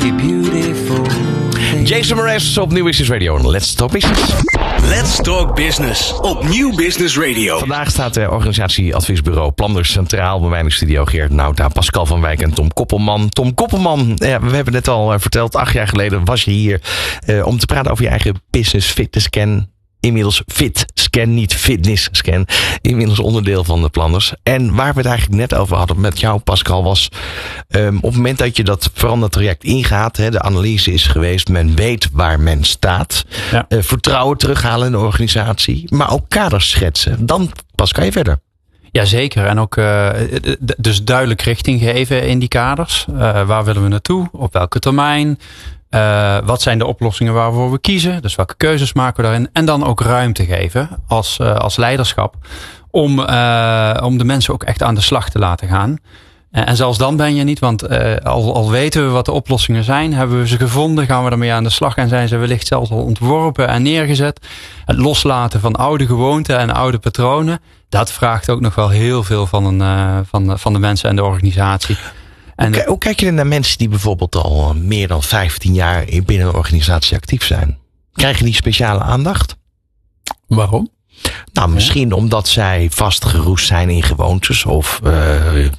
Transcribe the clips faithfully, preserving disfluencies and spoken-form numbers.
pretty beautiful thing. Jason Mraz op Nieuw Business Radio. Let's Talk Business. Let's Talk Business op Nieuw Business Radio. Vandaag staat de organisatieadviesbureau Planners centraal. Bij mij in de studio Geert Nauta, Pascal van Wijk en Tom Koppelman. Tom Koppelman, ja, we hebben net al uh, verteld, acht jaar geleden was je hier uh, om te praten over je eigen business fitness scan. Inmiddels fit scan, niet fitness scan. Inmiddels onderdeel van de Planners. En waar we het eigenlijk net over hadden met jou, Pascal, was um, op het moment dat je dat veranderd traject ingaat, hè, de analyse is geweest, men weet waar men staat. Ja. Uh, vertrouwen terughalen in de organisatie, maar ook kaders schetsen. Dan pas kan je verder. Jazeker. En ook uh, dus duidelijk richting geven in die kaders. Uh, waar willen we naartoe? Op welke termijn? Uh, wat zijn de oplossingen waarvoor we kiezen? Dus welke keuzes maken we daarin? En dan ook ruimte geven als, uh, als leiderschap om, uh, om de mensen ook echt aan de slag te laten gaan. Uh, en zelfs dan ben je niet, want uh, al, al weten we wat de oplossingen zijn, hebben we ze gevonden, gaan we ermee aan de slag en zijn ze wellicht zelfs al ontworpen en neergezet. Het loslaten van oude gewoonten en oude patronen, dat vraagt ook nog wel heel veel van, een, uh, van, van de mensen en de organisatie. En hoe, hoe kijk je naar mensen die bijvoorbeeld al meer dan vijftien jaar binnen een organisatie actief zijn? Krijgen die speciale aandacht? Waarom? Nou, misschien ja. omdat zij vastgeroest zijn in gewoontes of uh,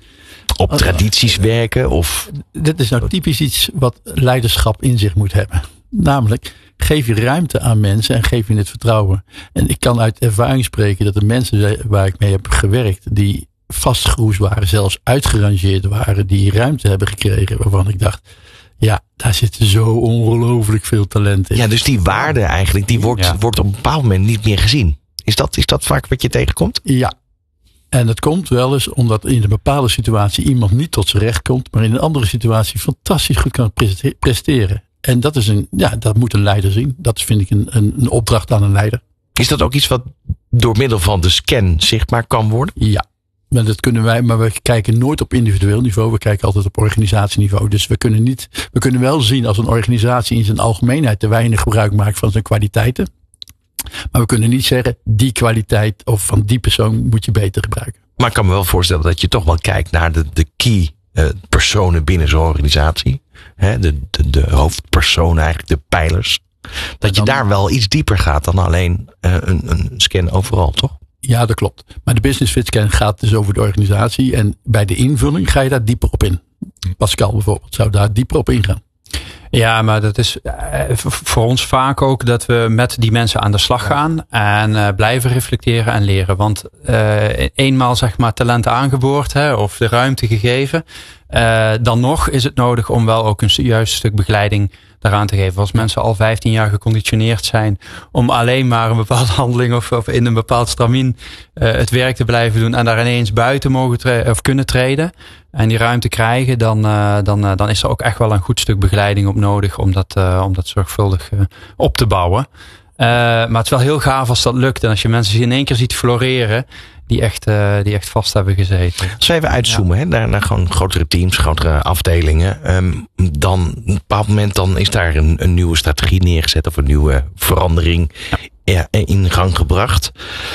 op tradities werken. Of... Dit is nou typisch iets wat leiderschap in zich moet hebben. Namelijk, geef je ruimte aan mensen en geef je het vertrouwen. En ik kan uit ervaring spreken dat de mensen waar ik mee heb gewerkt, die vastgeroest waren, zelfs uitgerangeerd waren, die ruimte hebben gekregen, waarvan ik dacht, ja, daar zit zo ongelooflijk veel talent in. Ja, dus die waarde eigenlijk, die wordt, ja. wordt op een bepaald moment niet meer gezien. Is dat, is dat vaak wat je tegenkomt? Ja. En dat komt wel eens omdat in een bepaalde situatie iemand niet tot zijn recht komt, maar in een andere situatie fantastisch goed kan presteren. En dat is een, ja, dat moet een leider zien. Dat vind ik een, een, een opdracht aan een leider. Is dat ook iets wat door middel van de scan zichtbaar kan worden? Ja. Maar dat kunnen wij, maar we kijken nooit op individueel niveau. We kijken altijd op organisatieniveau. Dus we kunnen niet, we kunnen wel zien als een organisatie in zijn algemeenheid te weinig gebruik maakt van zijn kwaliteiten. Maar we kunnen niet zeggen, die kwaliteit of van die persoon moet je beter gebruiken. Maar ik kan me wel voorstellen dat je toch wel kijkt naar de, de key uh, personen binnen zo'n organisatie. Hè, de, de, de hoofdpersonen eigenlijk, de pijlers. Dat je dan, daar wel iets dieper gaat dan alleen uh, een, een scan overal, toch? Ja, dat klopt. Maar de business fit scan gaat dus over de organisatie. En bij de invulling ga je daar dieper op in. Pascal bijvoorbeeld zou daar dieper op ingaan. Ja, maar dat is voor ons vaak ook dat we met die mensen aan de slag gaan. En uh, blijven reflecteren en leren. Want uh, eenmaal zeg maar talenten aangeboord, hè, of de ruimte gegeven. Uh, dan nog is het nodig om wel ook een juist stuk begeleiding daaraan te geven. Als mensen al vijftien jaar geconditioneerd zijn om alleen maar een bepaalde handeling of, of in een bepaald stramien uh, het werk te blijven doen en daar ineens buiten mogen tre- of kunnen treden en die ruimte krijgen, dan, uh, dan, uh, dan is er ook echt wel een goed stuk begeleiding op nodig om dat, uh, om dat zorgvuldig uh, op te bouwen. Uh, maar het is wel heel gaaf als dat lukt en als je mensen in één keer ziet floreren die echt, uh, die echt vast hebben gezeten. Als we even uitzoomen, ja. hè, naar, naar gewoon grotere teams, grotere afdelingen. Um, dan op een bepaald moment dan is daar een, een nieuwe strategie neergezet of een nieuwe verandering ja. in gang gebracht.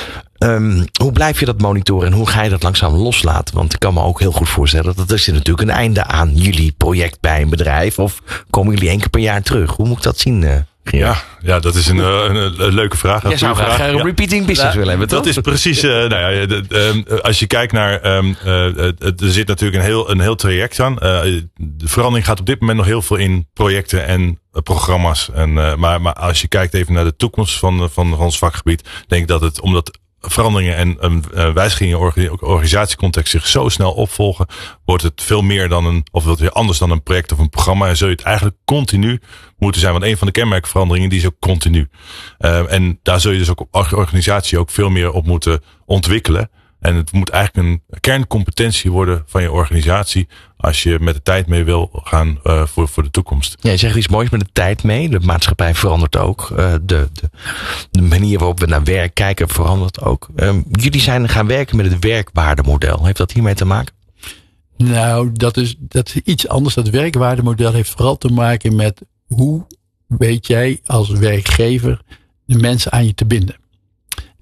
Um, hoe blijf je dat monitoren en hoe ga je dat langzaam loslaten? Want ik kan me ook heel goed voorstellen dat er is natuurlijk een einde aan jullie project bij een bedrijf. Of komen jullie één keer per jaar terug? Hoe moet ik dat zien? Uh? Ja, ja, dat is een, een, een, een leuke vraag. Jij zou graag een repeating business ja, willen hebben, toch? Dat is precies, uh, nou ja, de, de, um, als je kijkt naar, um, uh, er zit natuurlijk een heel, een heel traject aan. Uh, de verandering gaat op dit moment nog heel veel in projecten en uh, programma's. En, uh, maar, maar als je kijkt even naar de toekomst van, van, van ons vakgebied, denk ik dat het, omdat veranderingen en um, uh, wijzigingen in de organisatiecontext zich zo snel opvolgen, wordt het veel meer dan een, of wat weer anders dan een project of een programma. En zul je het eigenlijk continu moeten zijn. Want een van de kenmerkveranderingen die is ook continu. Uh, en daar zul je dus ook als organisatie ook veel meer op moeten ontwikkelen. En het moet eigenlijk een kerncompetentie worden van je organisatie als je met de tijd mee wil gaan uh, voor, voor de toekomst. Ja, je zegt iets moois, met de tijd mee. De maatschappij verandert ook. Uh, de, de, de manier waarop we naar werk kijken verandert ook. Um, jullie zijn gaan werken met het werkwaardemodel. Heeft dat hiermee te maken? Nou, dat is, dat is iets anders. Dat werkwaardemodel heeft vooral te maken met hoe weet jij als werkgever de mensen aan je te binden.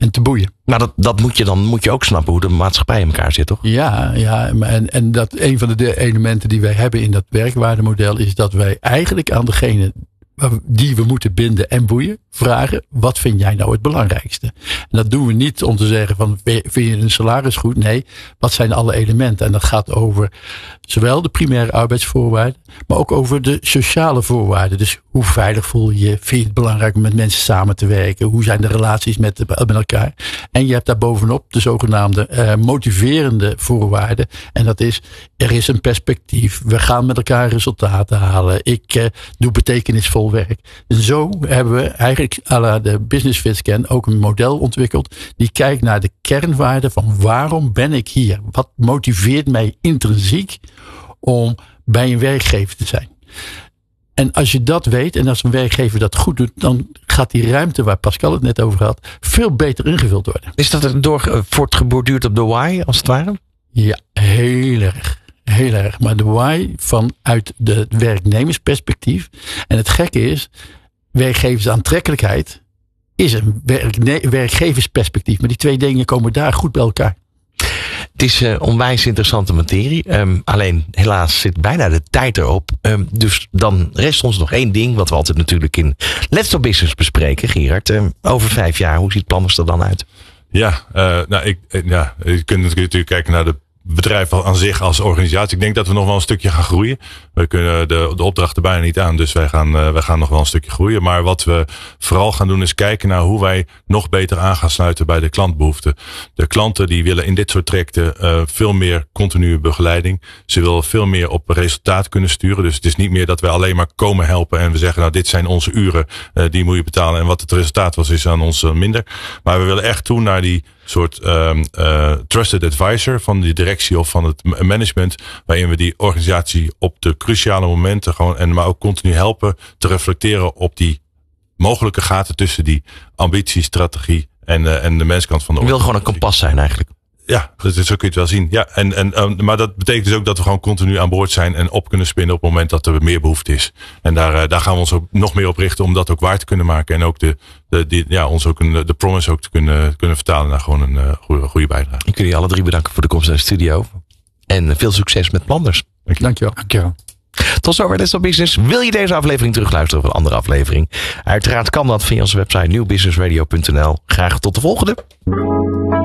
en te boeien. Maar dat, dat moet je dan moet je ook snappen hoe de maatschappij in elkaar zit, toch? Ja, ja en, en dat een van de elementen die wij hebben in dat werkwaardemodel is dat wij eigenlijk aan degene die we moeten binden en boeien, vragen, wat vind jij nou het belangrijkste? En dat doen we niet om te zeggen van, vind je een salaris goed? Nee, wat zijn alle elementen? En dat gaat over zowel de primaire arbeidsvoorwaarden, maar ook over de sociale voorwaarden. Dus hoe veilig voel je je? Vind je het belangrijk om met mensen samen te werken? Hoe zijn de relaties met, met elkaar? En je hebt daar bovenop de zogenaamde uh, motiverende voorwaarden. En dat is, er is een perspectief. We gaan met elkaar resultaten halen. Ik uh, doe betekenisvol werk. En zo hebben we eigenlijk à la de Business Fit Scan ook een model ontwikkeld die kijkt naar de kernwaarden van waarom ben ik hier? Wat motiveert mij intrinsiek om bij een werkgever te zijn? En als je dat weet en als een werkgever dat goed doet, dan gaat die ruimte waar Pascal het net over had veel beter ingevuld worden. Is dat er door voortgeborduurd op de why, als het ware? Ja, heel erg. Heel erg. Maar de why vanuit de werknemersperspectief. En het gekke is, werkgeversaantrekkelijkheid is een werkne- werkgeversperspectief. Maar die twee dingen komen daar goed bij elkaar. Het is uh, onwijs interessante materie. Um, alleen helaas zit bijna de tijd erop. Um, dus dan rest ons nog één ding. Wat we altijd natuurlijk in Let's Talk Business bespreken. Gerard, um, over vijf jaar, hoe ziet Planners er dan uit? Ja, uh, nou, ik, ja, je kunt natuurlijk kijken naar de bedrijf aan zich als organisatie. Ik denk dat we nog wel een stukje gaan groeien. We kunnen de, de opdrachten bijna niet aan, dus wij gaan, uh, wij gaan nog wel een stukje groeien. Maar wat we vooral gaan doen is kijken naar hoe wij nog beter aan gaan sluiten bij de klantbehoeften. De klanten die willen in dit soort trajecten uh, veel meer continue begeleiding. Ze willen veel meer op resultaat kunnen sturen. Dus het is niet meer dat wij alleen maar komen helpen en we zeggen, nou, dit zijn onze uren, uh, die moet je betalen. En wat het resultaat was, is aan ons uh, minder. Maar we willen echt toe naar die soort um, uh, trusted advisor van de directie of van het management, waarin we die organisatie op de cruciale momenten gewoon en maar ook continu helpen te reflecteren op die mogelijke gaten tussen die ambitie, strategie en, uh, en de menskant van de organisatie. Je wil gewoon een kompas zijn eigenlijk. Ja, dat, zo kun je het wel zien. Ja, en, en, um, maar dat betekent dus ook dat we gewoon continu aan boord zijn en op kunnen spinnen op het moment dat er meer behoefte is. En daar, uh, daar gaan we ons ook nog meer op richten om dat ook waar te kunnen maken. En ook de, de, die, ja, ons ook een, de promise ook te kunnen, kunnen vertalen naar gewoon een uh, goede, goede bijdrage. Ik wil jullie alle drie bedanken voor de komst naar de studio. En veel succes met Planners. Dankjewel. Dankjewel. Tot zover Let's Talk Business. Wil je deze aflevering terugluisteren of een andere aflevering? Uiteraard kan dat via onze website nieuw business radio punt n l. Graag tot de volgende.